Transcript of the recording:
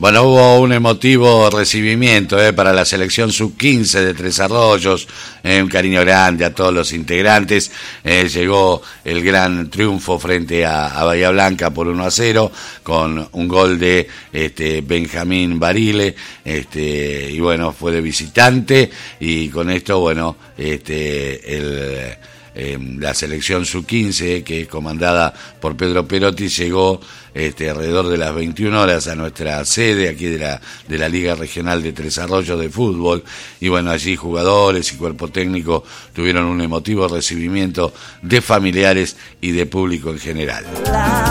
Bueno, hubo un emotivo recibimiento para la selección sub-15 de Tres Arroyos, un cariño grande a todos los integrantes. Llegó el gran triunfo frente a Bahía Blanca por 1-0 con un gol de Benjamín Barile, y bueno, fue de visitante, y con esto, bueno, la selección sub-15, que es comandada por Pedro Perotti, llegó alrededor de las 21 horas a nuestra sede aquí de la Liga Regional de Tres Arroyos de fútbol, y bueno, allí jugadores y cuerpo técnico tuvieron un emotivo recibimiento de familiares y de público en general.